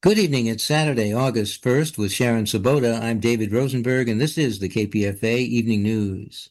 Good evening. It's Saturday, August 1st with Sharon Sabota. I'm David Rosenberg, and this is the KPFA Evening News.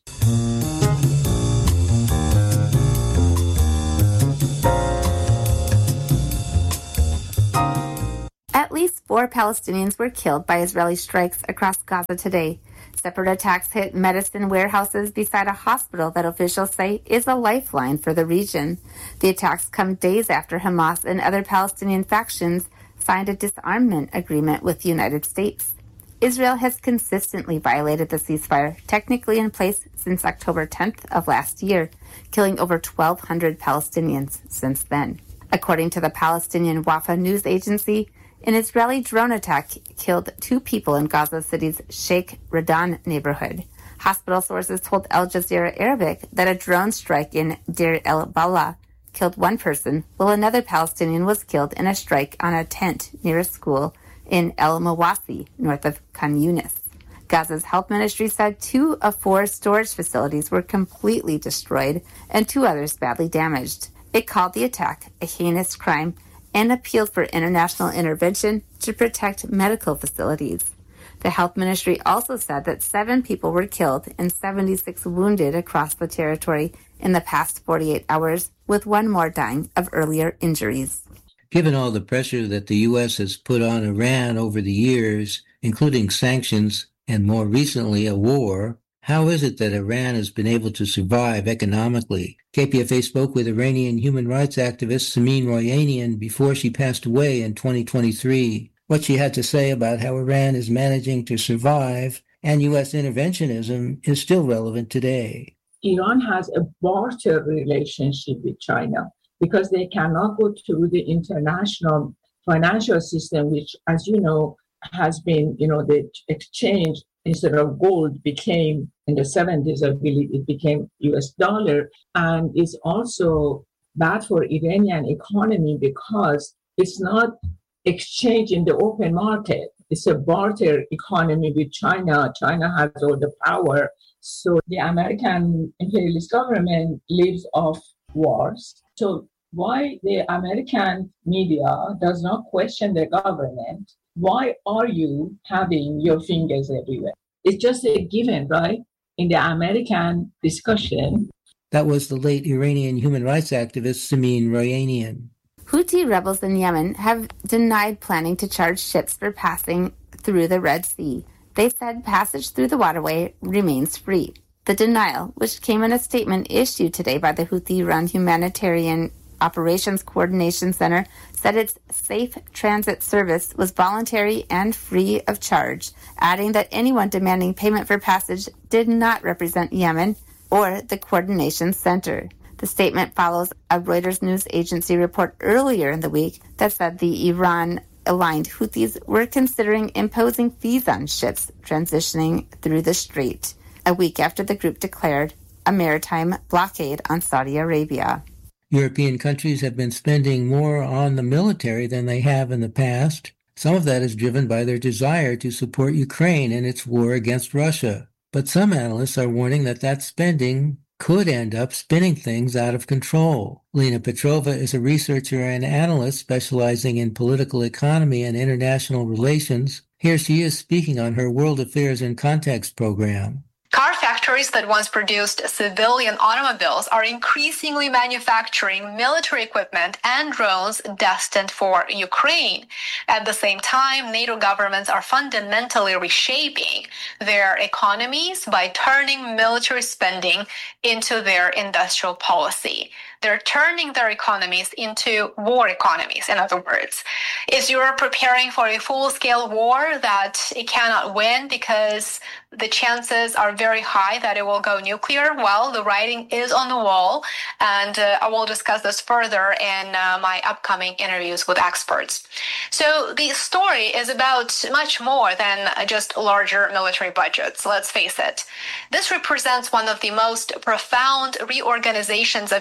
At least 4 Palestinians were killed by Israeli strikes across Gaza today. Separate attacks hit medicine warehouses beside a hospital that officials say is a lifeline for the region. The attacks come days after Hamas and other Palestinian factions signed a disarmament agreement with the United States. Israel has consistently violated the ceasefire, technically in place since October 10th of last year, killing over 1,200 Palestinians since then. According to the Palestinian Wafa news agency, an Israeli drone attack killed 2 people in Gaza City's Sheikh Radan neighborhood. Hospital sources told Al Jazeera Arabic that a drone strike in Deir el-Balah killed 1 person, while another Palestinian was killed in a strike on a tent near a school in El Mawasi, north of Khan Yunis. Gaza's health ministry said 2 of 4 storage facilities were completely destroyed and 2 others badly damaged. It called the attack a heinous crime and appealed for international intervention to protect medical facilities. The health ministry also said that 7 people were killed and 76 wounded across the territory in the past 48 hours, with 1 more dying of earlier injuries. Given all the pressure that the U.S. has put on Iran over the years, including sanctions and more recently a war, how is it that Iran has been able to survive economically? KPFA spoke with Iranian human rights activist Samin Royanian before she passed away in 2023. What she had to say about how Iran is managing to survive and U.S. interventionism is still relevant today. Iran has a barter relationship with China because they cannot go through the international financial system, which, as you know, has been, the exchange instead of gold became, in the 70s, I believe, it became US dollar. And it's also bad for Iranian economy because it's not exchange in the open market. It's a barter economy with China. China has all the power. So the American imperialist government lives off wars. So why the American media does not question the government? Why are you having your fingers everywhere? It's just a given, right? In the American discussion. That was the late Iranian human rights activist Samin Royanian. Houthi rebels in Yemen have denied planning to charge ships for passing through the Red Sea. They said passage through the waterway remains free. The denial, which came in a statement issued today by the Houthi-run Humanitarian Operations Coordination Center, said its safe transit service was voluntary and free of charge, adding that anyone demanding payment for passage did not represent Yemen or the coordination center. The statement follows a Reuters news agency report earlier in the week that said the Iran-aligned Houthis were considering imposing fees on ships transitioning through the strait, a week after the group declared a maritime blockade on Saudi Arabia. European countries have been spending more on the military than they have in the past. Some of that is driven by their desire to support Ukraine in its war against Russia. But some analysts are warning that spending could end up spinning things out of control. Lena Petrova is a researcher and analyst specializing in political economy and international relations. Here she is speaking on her World Affairs in Context program. Car factories that once produced civilian automobiles are increasingly manufacturing military equipment and drones destined for Ukraine. At the same time, NATO governments are fundamentally reshaping their economies by turning military spending into their industrial policy. They're turning their economies into war economies, in other words. Is Europe preparing for a full-scale war that it cannot win because the chances are very high that it will go nuclear? Well, the writing is on the wall, and I will discuss this further in my upcoming interviews with experts. So the story is about much more than just larger military budgets, let's face it. This represents one of the most profound reorganizations of European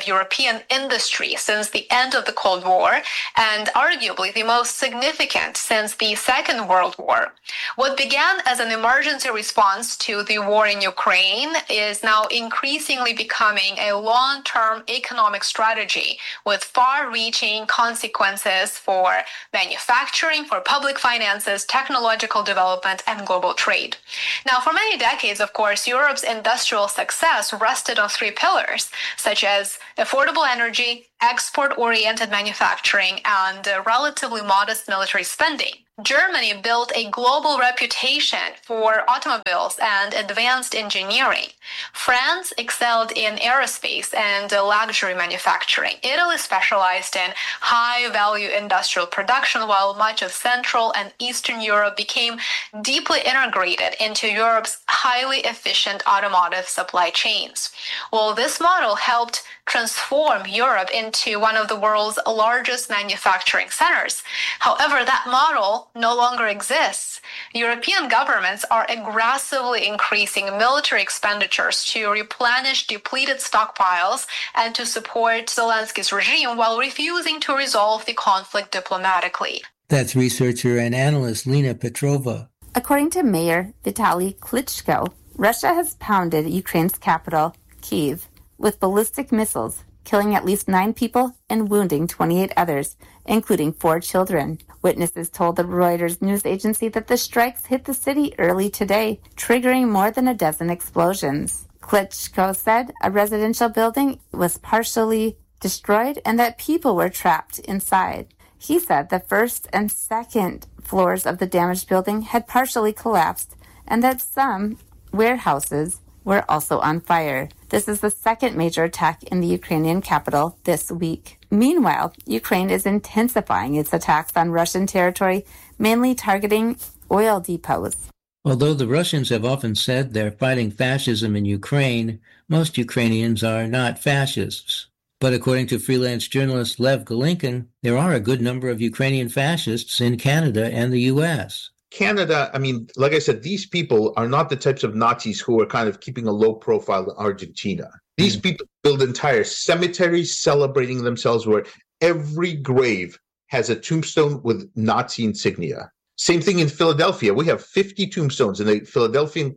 European industry since the end of the Cold War, and arguably the most significant since the Second World War. What began as an emergency response to the war in Ukraine is now increasingly becoming a long-term economic strategy with far-reaching consequences for manufacturing, for public finances, technological development, and global trade. Now, for many decades, of course, Europe's industrial success rested on three pillars, such as affordable energy, export-oriented manufacturing, and relatively modest military spending. Germany built a global reputation for automobiles and advanced engineering. France excelled in aerospace and luxury manufacturing. Italy specialized in high-value industrial production, while much of Central and Eastern Europe became deeply integrated into Europe's highly efficient automotive supply chains. Well, this model helped transform Europe into one of the world's largest manufacturing centers. However, that model no longer exists. European governments are aggressively increasing military expenditures to replenish depleted stockpiles and to support Zelensky's regime while refusing to resolve the conflict diplomatically. That's researcher and analyst Lena Petrova. According to Mayor Vitaly Klitschko, Russia has pounded Ukraine's capital, Kyiv, with ballistic missiles, killing at least 9 people and wounding 28 others, including 4 children. Witnesses told the Reuters news agency that the strikes hit the city early today, triggering more than a dozen explosions. Klitschko said a residential building was partially destroyed and that people were trapped inside. He said the first and second floors of the damaged building had partially collapsed and that some warehouses were also on fire. This is the second major attack in the Ukrainian capital this week. Meanwhile, Ukraine is intensifying its attacks on Russian territory, mainly targeting oil depots. Although the Russians have often said they're fighting fascism in Ukraine, most Ukrainians are not fascists. But according to freelance journalist Lev Golinkin, there are a good number of Ukrainian fascists in Canada and the U.S. Canada, I mean, like I said, these people are not the types of Nazis who are kind of keeping a low profile in Argentina. These people build entire cemeteries celebrating themselves where every grave has a tombstone with Nazi insignia. Same thing in Philadelphia. We have 50 tombstones in the Philadelphia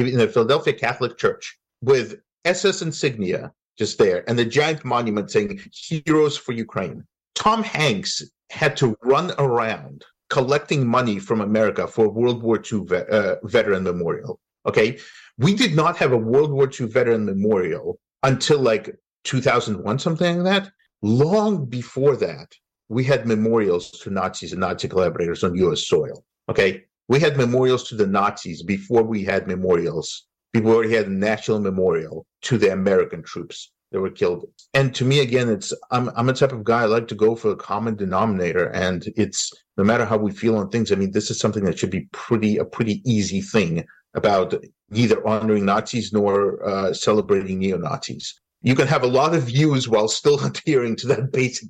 Catholic Church with SS insignia just there and the giant monument saying Heroes for Ukraine. Tom Hanks had to run around collecting money from America for World War II veteran memorial. Okay, we did not have a World War II veteran memorial until like 2001, something like that. Long before that, we had memorials to Nazis and Nazi collaborators on U.S. soil. Okay, we had memorials to the Nazis before we had memorials. People already had a national memorial to the American troops that were killed. And to me, again, I'm a type of guy, I like to go for a common denominator, and it's no matter how we feel on things. I mean, this is something that should be a pretty easy thing about neither honoring Nazis nor celebrating neo-Nazis. You can have a lot of views while still adhering to that basic,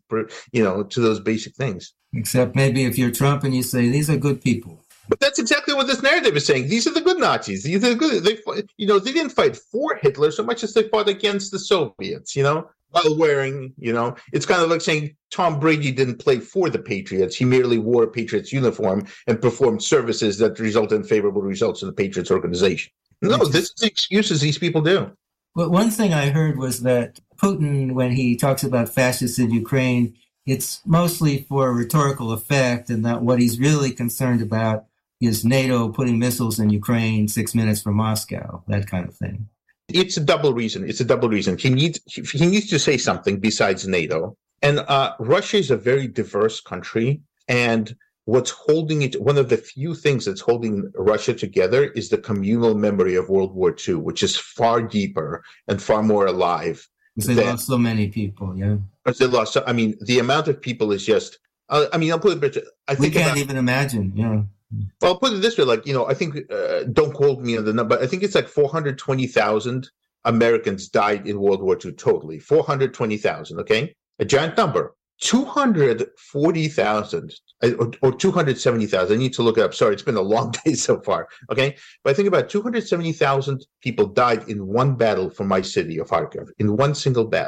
to those basic things. Except maybe if you're Trump and you say, these are good people. But that's exactly what this narrative is saying. These are the good Nazis. These are the good. They didn't fight for Hitler so much as they fought against the Soviets, while wearing, it's kind of like saying Tom Brady didn't play for the Patriots. He merely wore a Patriots uniform and performed services that resulted in favorable results in the Patriots organization. No, this is the excuses these people do. Well, one thing I heard was that Putin, when he talks about fascists in Ukraine, it's mostly for rhetorical effect, and that what he's really concerned about is NATO putting missiles in Ukraine 6 minutes from Moscow, that kind of thing. It's a double reason. He needs to say something besides NATO. And Russia is a very diverse country, and what's holding it, one of the few things that's holding Russia together is the communal memory of World War II, which is far deeper and far more alive. Because they lost so many people, yeah. The amount of people is just, I'll put it, we can't even imagine, yeah. Well, I'll put it this way, I think, don't quote me on the number, but I think it's like 420,000 Americans died in World War II totally. 420,000, okay? A giant number. 240,000 or 270,000. I need to look it up. Sorry, it's been a long day so far, okay? But I think about 270,000 people died in one battle for my city of Kharkiv, in one single battle.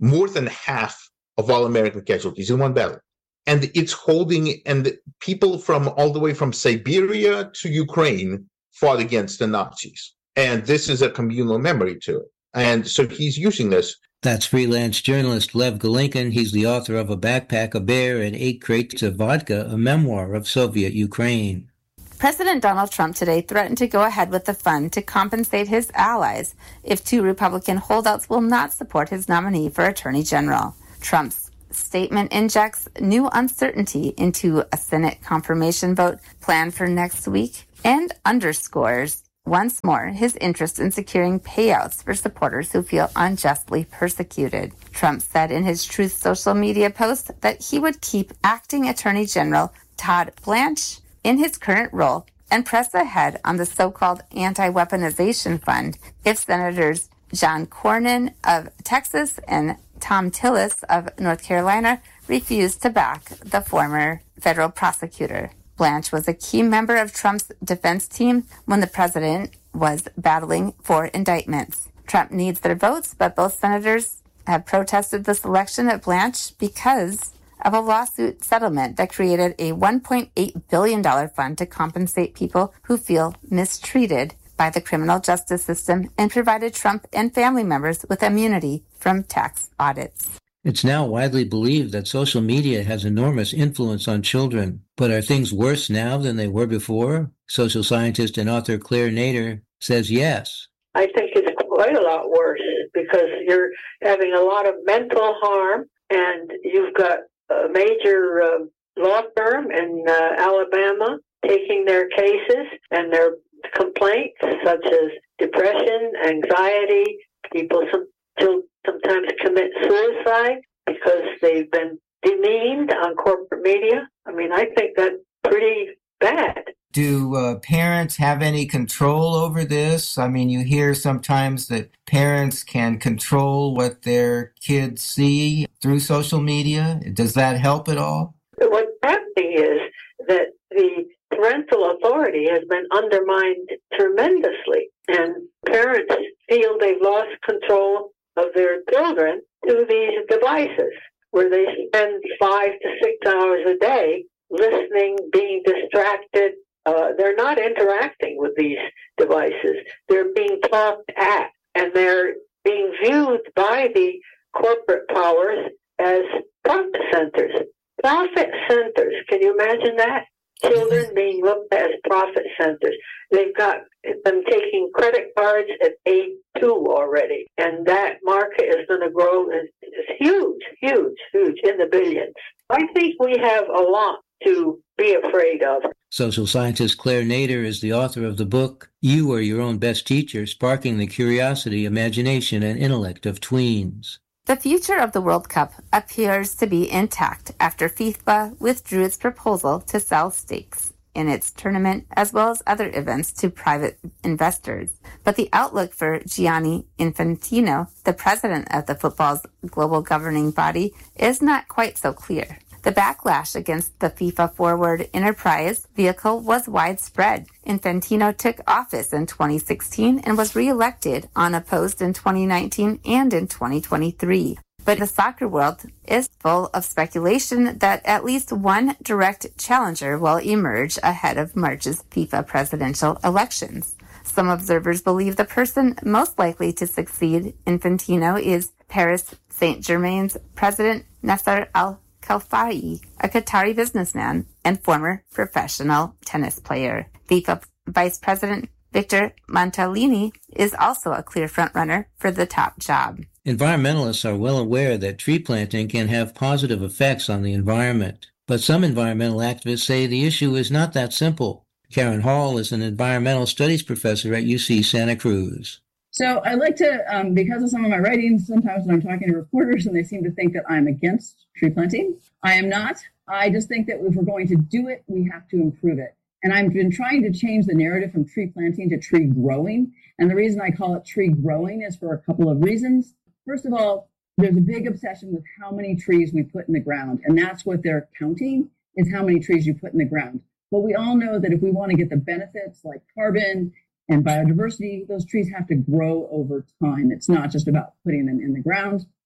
more than half of all American casualties in one battle. And it's holding, and people from all the way from Siberia to Ukraine fought against the Nazis. And this is a communal memory to it. And so he's using this. That's freelance journalist Lev Golinkin. He's the author of A Backpack, a Bear, and 8 Crates of Vodka, a memoir of Soviet Ukraine. President Donald Trump today threatened to go ahead with the fund to compensate his allies if 2 Republican holdouts will not support his nominee for Attorney General. Trump's statement injects new uncertainty into a Senate confirmation vote planned for next week and underscores once more his interest in securing payouts for supporters who feel unjustly persecuted. Trump said in his Truth social media post that he would keep acting Attorney General Todd Blanche in his current role and press ahead on the so-called anti-weaponization fund if Senators John Cornyn of Texas and Tom Tillis of North Carolina refused to back the former federal prosecutor. Blanche was a key member of Trump's defense team when the president was battling for indictments. Trump needs their votes, but both senators have protested the selection of Blanche because of a lawsuit settlement that created a $1.8 billion fund to compensate people who feel mistreated by the criminal justice system and provided Trump and family members with immunity from tax audits. It's now widely believed that social media has enormous influence on children. But are things worse now than they were before? Social scientist and author Claire Nader says yes. I think it's quite a lot worse because you're having a lot of mental harm, and you've got a major law firm in Alabama taking their cases and their complaints, such as depression, anxiety. People sometimes commit suicide because they've been demeaned on corporate media. I mean, I think that's pretty bad. Do parents have any control over this? I mean, you hear sometimes that parents can control what their kids see through social media. Does that help at all? What's happening is that the parental authority has been undermined tremendously, and parents feel they've lost control of their children to these devices, where they spend 5 to 6 hours a day listening, being distracted. They're not interacting with these devices. They're being talked at, and they're being viewed by the corporate powers as profit centers. Profit centers. Can you imagine that? Children being looked at as profit centers. They've got them taking credit cards at age 2 already, and that market is going to grow. It's huge, huge, huge, in the billions. I think we have a lot to be afraid of. Social scientist Claire Nader is the author of the book, You Are Your Own Best Teacher, Sparking the Curiosity, Imagination, and Intellect of Tweens. The future of the World Cup appears to be intact after FIFA withdrew its proposal to sell stakes in its tournament as well as other events to private investors. But the outlook for Gianni Infantino, the president of the football's global governing body, is not quite so clear. The backlash against the FIFA Forward Enterprise vehicle was widespread. Infantino took office in 2016 and was reelected unopposed in 2019 and in 2023. But the soccer world is full of speculation that at least one direct challenger will emerge ahead of March's FIFA presidential elections. Some observers believe the person most likely to succeed Infantino is Paris Saint-Germain's president Nasser Al-Khelaifi, a Qatari businessman and former professional tennis player. FIFA Vice President Victor Montalini is also a clear frontrunner for the top job. Environmentalists are well aware that tree planting can have positive effects on the environment. But some environmental activists say the issue is not that simple. Karen Hall is an environmental studies professor at UC Santa Cruz. So I like to, because of some of my writings, sometimes when I'm talking to reporters and they seem to think that I'm against tree planting. I am not. I just think that if we're going to do it, we have to improve it. And I've been trying to change the narrative from tree planting to tree growing. And the reason I call it tree growing is for a couple of reasons. First of all, there's a big obsession with how many trees we put in the ground. And that's what they're counting, is how many trees you put in the ground. But we all know that if we want to get the benefits like carbon and biodiversity, those trees have to grow over time. It's not just about putting them in the ground.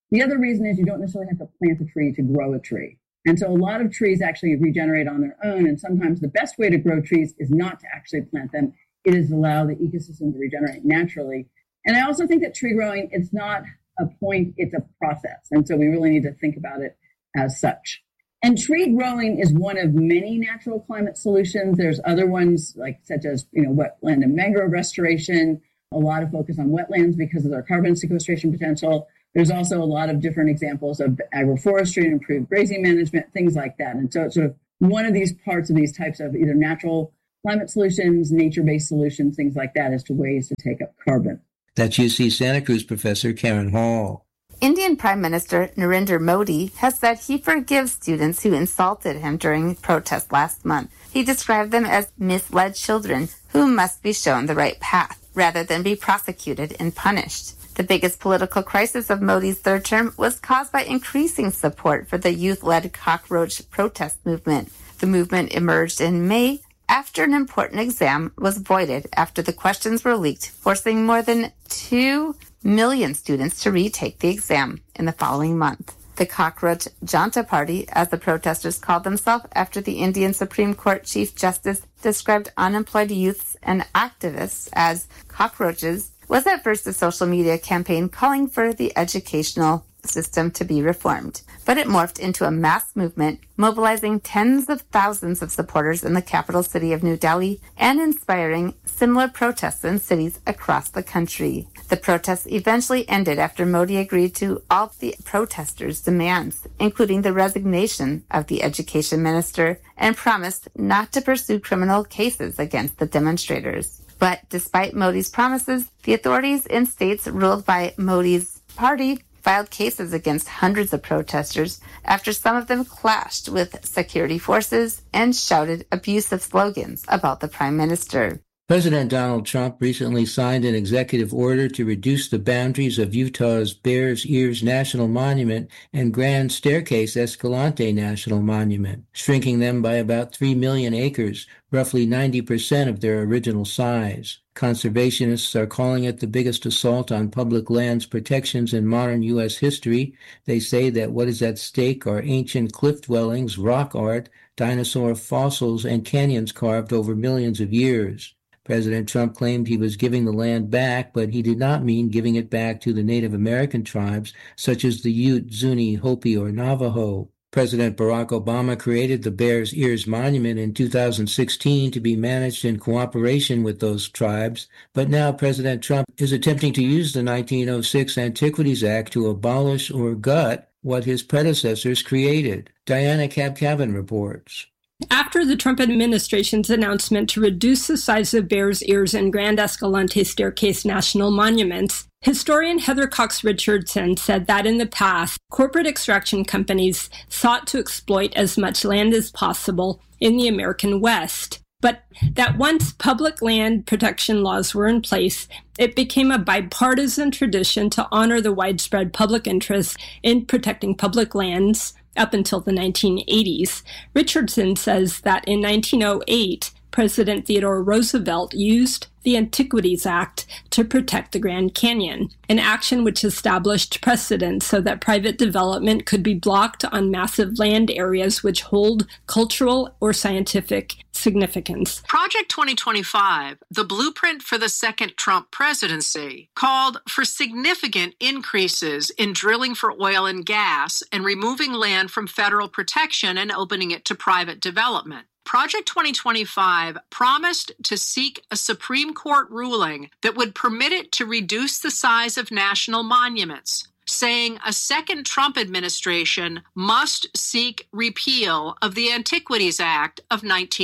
The other reason is you don't necessarily have to plant a tree to grow a tree. And so a lot of trees actually regenerate on their own. And sometimes the best way to grow trees is not to actually plant them. It is to allow the ecosystem to regenerate naturally. And I also think that tree growing, it's not a point, it's a process. And so we really need to think about it as such. And tree growing is one of many natural climate solutions. There's other ones such as, wetland and mangrove restoration, a lot of focus on wetlands because of their carbon sequestration potential. There's also a lot of different examples of agroforestry and improved grazing management, things like that. And so it's sort of one of these parts of these types of either natural climate solutions, nature-based solutions, things like that as to ways to take up carbon. That's UC Santa Cruz professor Karen Hall. Indian Prime Minister Narendra Modi has said he forgives students who insulted him during protests last month. He described them as misled children who must be shown the right path rather than be prosecuted and punished. The biggest political crisis of Modi's third term was caused by increasing support for the youth-led cockroach protest movement. The movement emerged in May after an important exam was voided after the questions were leaked, forcing more than 2 million students to retake the exam in the following month. The Cockroach Janta Party, as the protesters called themselves after the Indian Supreme Court Chief Justice described unemployed youths and activists as cockroaches, was at first a social media campaign calling for the educational system to be reformed. But it morphed into a mass movement, mobilizing tens of thousands of supporters in the capital city of New Delhi and inspiring similar protests in cities across the country. The protests eventually ended after Modi agreed to all the protesters' demands, including the resignation of the education minister, and promised not to pursue criminal cases against the demonstrators. But despite Modi's promises, the authorities in states ruled by Modi's party filed cases against hundreds of protesters after some of them clashed with security forces and shouted abusive slogans about the prime minister. President Donald Trump recently signed an executive order to reduce the boundaries of Utah's Bears Ears National Monument and Grand Staircase Escalante National Monument, shrinking them by about 3 million acres, roughly 90% of their original size. Conservationists are calling it the biggest assault on public lands protections in modern U.S. history. They say that what is at stake are ancient cliff dwellings, rock art, dinosaur fossils, and canyons carved over millions of years. President Trump claimed he was giving the land back, but he did not mean giving it back to the Native American tribes, such as the Ute, Zuni, Hopi, or Navajo. President Barack Obama created the Bears Ears Monument in 2016 to be managed in cooperation with those tribes, but now President Trump is attempting to use the 1906 Antiquities Act to abolish or gut what his predecessors created. Diana Kabkavin reports. After the Trump administration's announcement to reduce the size of Bears Ears and Grand Escalante Staircase national monuments, historian Heather Cox Richardson said that in the past, corporate extraction companies sought to exploit as much land as possible in the American West, but that once public land protection laws were in place, it became a bipartisan tradition to honor the widespread public interest in protecting public lands up until the 1980s. Richardson says that in 1908, President Theodore Roosevelt used the Antiquities Act to protect the Grand Canyon, an action which established precedent so that private development could be blocked on massive land areas which hold cultural or scientific significance. Project 2025, the blueprint for the second Trump presidency, called for significant increases in drilling for oil and gas and removing land from federal protection and opening it to private development. Project 2025 promised to seek a Supreme Court ruling that would permit it to reduce the size of national monuments, saying a second Trump administration must seek repeal of the Antiquities Act of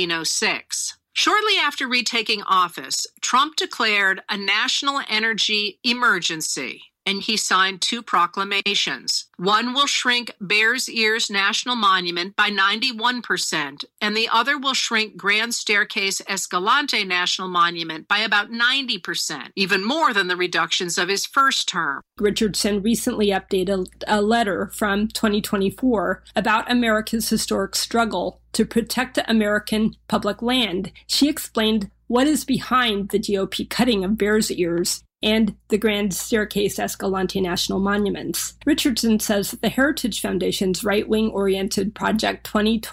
1906. Shortly after retaking office, Trump declared a national energy emergency, and he signed 2 proclamations. One will shrink Bears Ears National Monument by 91%, and the other will shrink Grand Staircase Escalante National Monument by about 90%, even more than the reductions of his first term. Richardson recently updated a letter from 2024 about America's historic struggle to protect American public land. She explained what is behind the GOP cutting of Bears Ears and the Grand Staircase Escalante National Monuments. Richardson says that the Heritage Foundation's right-wing-oriented Project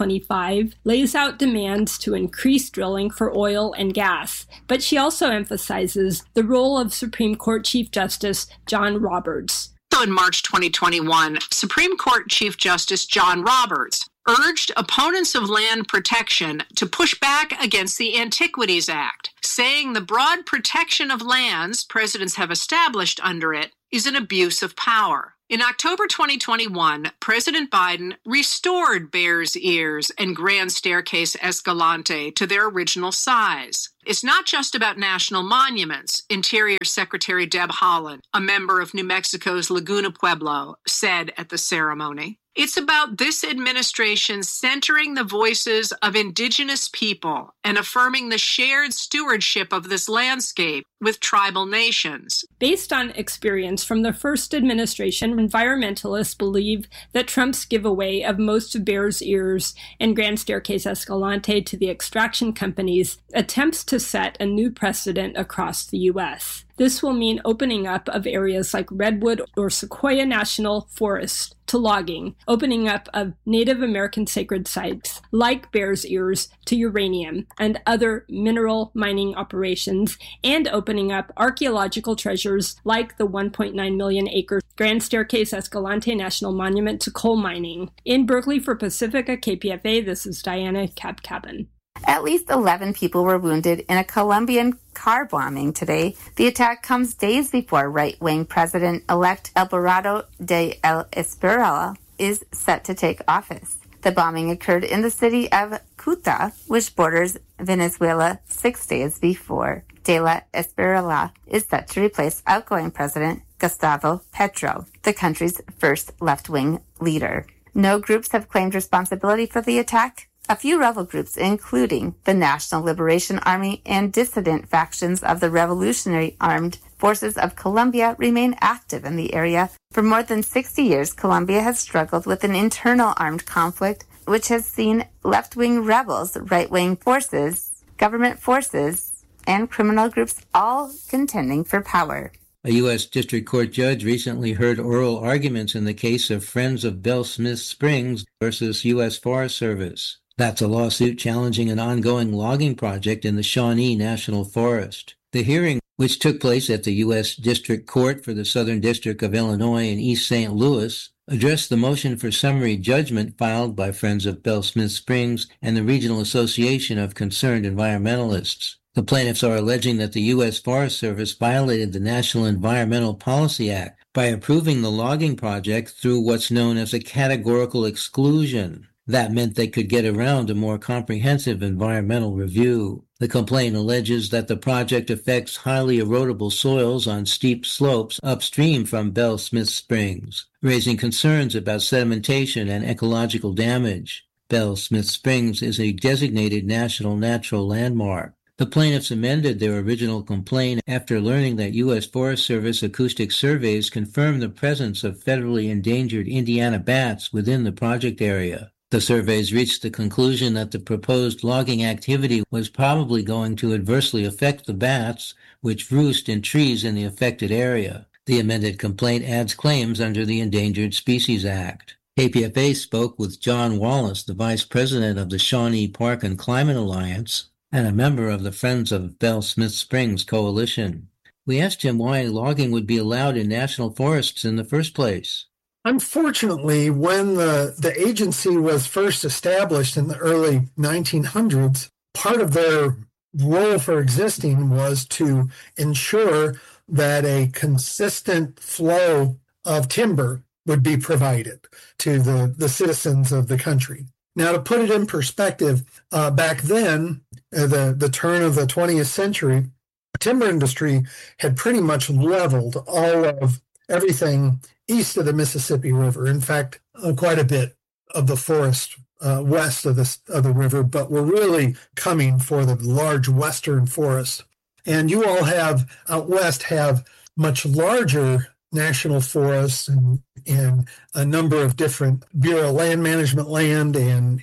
2025 lays out demands to increase drilling for oil and gas, but she also emphasizes the role of Supreme Court Chief Justice John Roberts. So in March 2021, Supreme Court Chief Justice John Roberts urged opponents of land protection to push back against the Antiquities Act, saying the broad protection of lands presidents have established under it is an abuse of power. In October 2021, President Biden restored Bears Ears and Grand Staircase Escalante to their original size. It's not just about national monuments, Interior Secretary Deb Haaland, a member of New Mexico's Laguna Pueblo, said at the ceremony. It's about this administration centering the voices of indigenous people and affirming the shared stewardship of this landscape with tribal nations. Based on experience from the first administration, environmentalists believe that Trump's giveaway of most of Bears Ears and Grand Staircase Escalante to the extraction companies attempts to set a new precedent across the U.S. This will mean opening up of areas like Redwood or Sequoia National Forest to logging, opening up of Native American sacred sites like Bears Ears to uranium and other mineral mining operations, and opening up archaeological treasures like the 1.9 million acre Grand Staircase Escalante National Monument to coal mining. In Berkeley for Pacifica KPFA, this is Diana Cabin. At least 11 people were wounded in a Colombian car bombing today. The attack comes days before right-wing President-elect Alvarado de El Espriella is set to take office. The bombing occurred in the city of Cuta, which borders Venezuela, 6 days before. De La Espriella is set to replace outgoing President Gustavo Petro, the country's first left-wing leader. No groups have claimed responsibility for the attack. A few rebel groups, including the National Liberation Army and dissident factions of the Revolutionary Armed Forces of Colombia, remain active in the area. For more than 60 years, Colombia has struggled with an internal armed conflict, which has seen left-wing rebels, right-wing forces, government forces, and criminal groups all contending for power. A U.S. District Court judge recently heard oral arguments in the case of Friends of Belle Smith Springs versus U.S. Forest Service. That's a lawsuit challenging an ongoing logging project in the Shawnee National Forest. The hearing, which took place at the U.S. District Court for the Southern District of Illinois in East St. Louis, addressed the motion for summary judgment filed by Friends of Belle Smith Springs and the Regional Association of Concerned Environmentalists. The plaintiffs are alleging that the U.S. Forest Service violated the National Environmental Policy Act by approving the logging project through what's known as a categorical exclusion. That meant they could get around a more comprehensive environmental review. The complaint alleges that the project affects highly erodible soils on steep slopes upstream from Belle Smith Springs, raising concerns about sedimentation and ecological damage. Belle Smith Springs is a designated national natural landmark. The plaintiffs amended their original complaint after learning that U.S. Forest Service acoustic surveys confirmed the presence of federally endangered Indiana bats within the project area. The surveys reached the conclusion that the proposed logging activity was probably going to adversely affect the bats, which roost in trees in the affected area. The amended complaint adds claims under the Endangered Species Act. KPFA spoke with John Wallace, the vice president of the Shawnee Park and Climate Alliance and a member of the Friends of Belle Smith Springs Coalition. We asked him why logging would be allowed in national forests in the first place. Unfortunately, when the agency was first established in the early 1900s, part of their role for existing was to ensure that a consistent flow of timber would be provided to the citizens of the country. Now, to put it in perspective, back then, the turn of the 20th century, the timber industry had pretty much leveled all of everything east of the Mississippi River. In fact, quite a bit of the forest west of the river, but we're really coming for the large western forest. And you all out west have much larger national forests and a number of different Bureau of Land Management land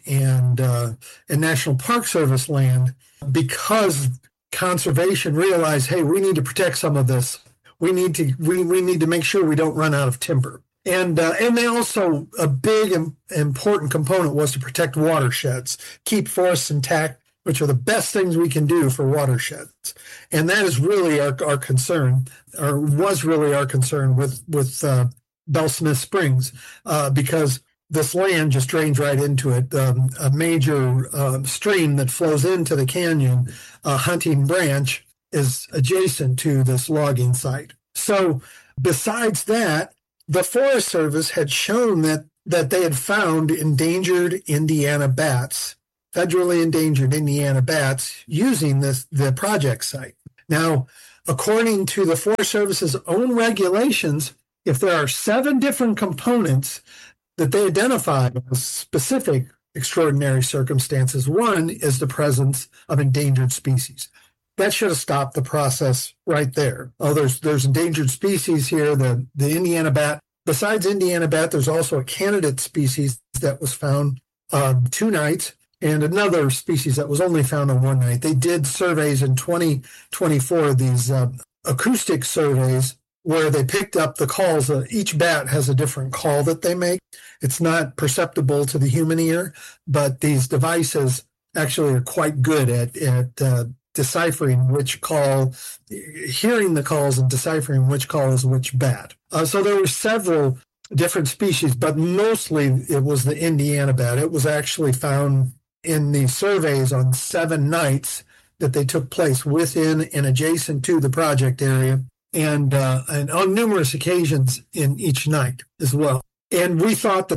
and National Park Service land, because conservation realized, hey, we need to protect some of this. we need to make sure we don't run out of timber. And they also, a big important component was to protect watersheds, keep forests intact, which are the best things we can do for watersheds. And that is really our concern, or was really our concern with Belle Smith Springs, because this land just drains right into it. A major stream that flows into the canyon, Hunting Branch, is adjacent to this logging site. So besides that, the Forest Service had shown that they had found endangered Indiana bats, federally endangered Indiana bats, using the project site. Now, according to the Forest Service's own regulations, if there are 7 different components that they identified as specific extraordinary circumstances, one is the presence of endangered species. That should have stopped the process right there. Oh, there's endangered species here, the Indiana bat. Besides Indiana bat, there's also a candidate species that was found on 2 nights, and another species that was only found on 1 night. They did surveys in 2024, these acoustic surveys, where they picked up the calls. Each bat has a different call that they make. It's not perceptible to the human ear, but these devices actually are quite good at deciphering which call, hearing the calls and deciphering which call is which bat. So there were several different species, but mostly it was the Indiana bat. It was actually found in the surveys on 7 nights that they took place within and adjacent to the project area, and on numerous occasions in each night as well. And we thought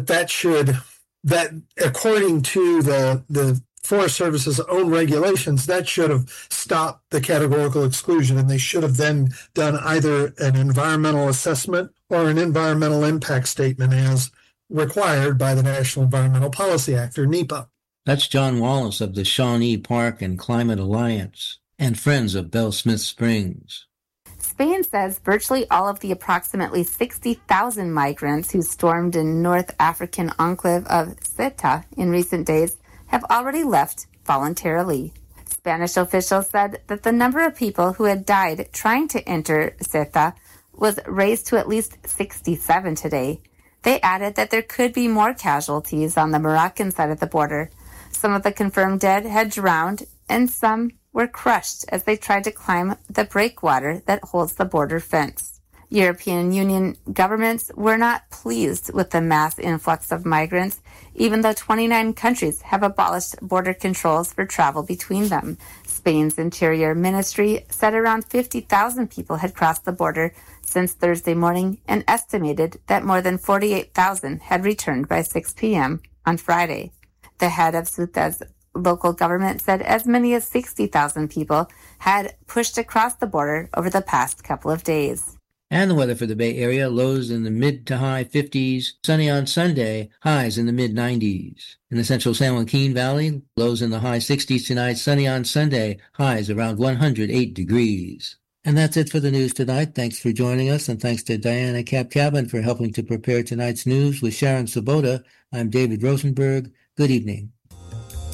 that according to the Forest Service's own regulations, that should have stopped the categorical exclusion, and they should have then done either an environmental assessment or an environmental impact statement as required by the National Environmental Policy Act, or NEPA. That's John Wallace of the Shawnee Park and Climate Alliance and Friends of Belle Smith Springs. Spain says virtually all of the approximately 60,000 migrants who stormed in North African enclave of Ceuta in recent days have already left voluntarily. Spanish officials said that the number of people who had died trying to enter Ceuta was raised to at least 67 today. They added that there could be more casualties on the Moroccan side of the border. Some of the confirmed dead had drowned, and some were crushed as they tried to climb the breakwater that holds the border fence. European Union governments were not pleased with the mass influx of migrants, even though 29 countries have abolished border controls for travel between them. Spain's Interior Ministry said around 50,000 people had crossed the border since Thursday morning and estimated that more than 48,000 had returned by 6 p.m. on Friday. The head of Ceuta's local government said as many as 60,000 people had pushed across the border over the past couple of days. And the weather for the Bay Area, lows in the mid to high 50s, sunny on Sunday, highs in the mid 90s. In the central San Joaquin Valley, lows in the high 60s tonight, sunny on Sunday, highs around 108 degrees. And that's it for the news tonight. Thanks for joining us, and thanks to Diana Kapkavan for helping to prepare tonight's news. With Sharon Sabota, I'm David Rosenberg. Good evening.